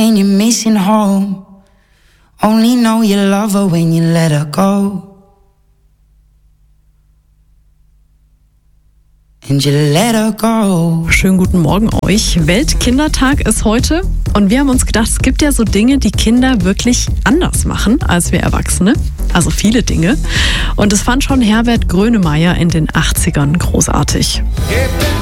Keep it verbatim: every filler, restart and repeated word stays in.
and you're missing home. Only know you love her when you let her go. And you let her go. Schönen guten Morgen euch. Weltkindertag ist heute und wir haben uns gedacht, es gibt ja so Dinge, die Kinder wirklich anders machen als wir Erwachsene. Also viele Dinge. Und das fand schon Herbert Grönemeyer in den achtzigern großartig.